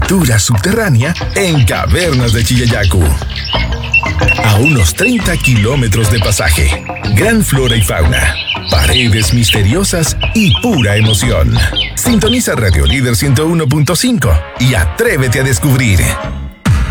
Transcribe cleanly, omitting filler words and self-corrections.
aventura subterránea en Cavernas de Chilleyacu. A unos 30 kilómetros de pasaje, gran flora y fauna, paredes misteriosas y pura emoción. Sintoniza Radio Líder 101.5 y atrévete a descubrir